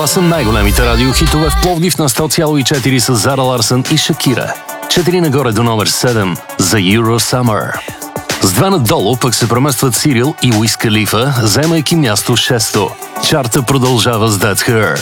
са най-големите радиохитове в Пловдив на 100,4 с Зара Ларсън и Шакира. 4 нагоре до номер 7 за Euro Summer. С 2 надолу пък се преместват Сирил и Уиз Калифа, заемайки място 6-то. Чарта продължава с That's Her.